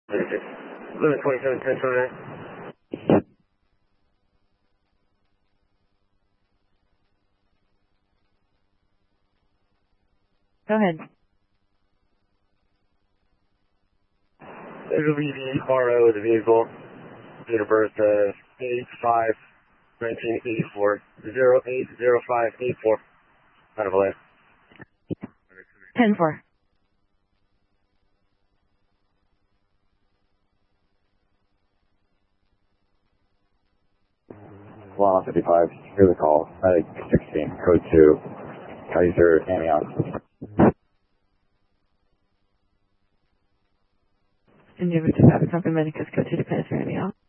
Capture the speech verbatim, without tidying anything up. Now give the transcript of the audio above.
Limit twenty-seven ten twenty-nine. Go ahead. It'll be the R O of the vehicle. Date of birth of eight five nineteen eighty-four. zero eight zero five eight four. Out of L A. ten four. Law fifty-five, here's the call. Medic sixteen, code two, Kaiser, Amiens. Endeavor to have a company medic code to the Kaiser, Amiens.